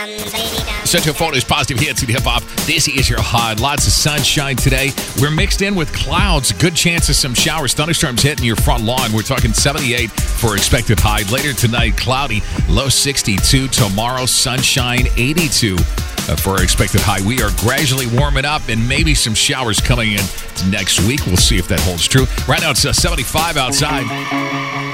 Central Florida's positive hits and hip-hop. This is your high. Lots of sunshine today. We're mixed in with clouds. Good chance of some showers, thunderstorms hitting your front lawn. We're talking 78 for expected high. Later tonight, cloudy, low 62. Tomorrow, sunshine, 82 for expected high. We are gradually warming up and maybe some showers coming in next week. We'll see if that holds true. Right now, it's 75 outside.